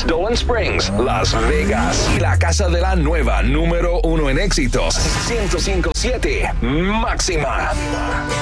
Dolan Springs, Las Vegas. Y la casa de la nueva número 1 en éxitos, 105.7 Máxima.